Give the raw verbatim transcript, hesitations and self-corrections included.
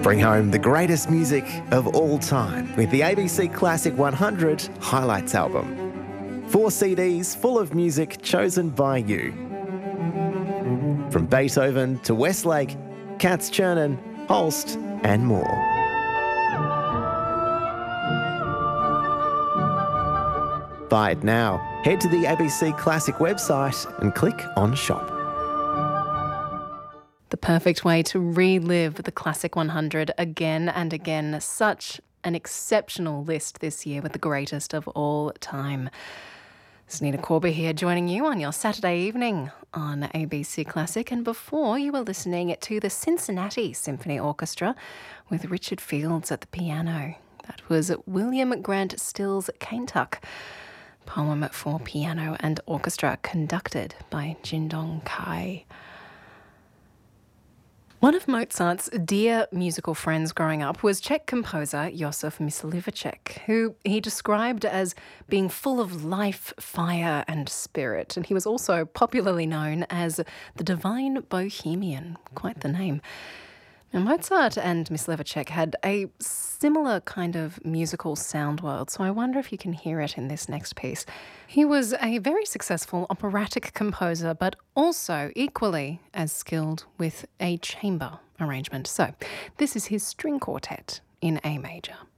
Bring home the greatest music of all time with the A B C Classic one hundred Highlights album. Four C Ds full of music chosen by you. From Beethoven to Westlake, Katz Chernin, Holst and more. Buy it now. Head to the A B C Classic website and click on Shop. The perfect way to relive the Classic one hundred again and again. Such an exceptional list this year with the greatest of all time. It's Nina Corby here joining you on your Saturday evening on A B C Classic. And before, you were listening to the Cincinnati Symphony Orchestra with Richard Fields at the piano. That was William Grant Still's Kaintuck, poem for piano and orchestra conducted by Jindong Kai. One of Mozart's dear musical friends growing up was Czech composer Josef Mysliveček, who he described as being full of life, fire and spirit. And he was also popularly known as the Divine Bohemian, quite the name. Now, Mozart and Mysliveček had a similar kind of musical sound world, so I wonder if you can hear it in this next piece. He was a very successful operatic composer, but also equally as skilled with a chamber arrangement. So this is his string quartet in A major.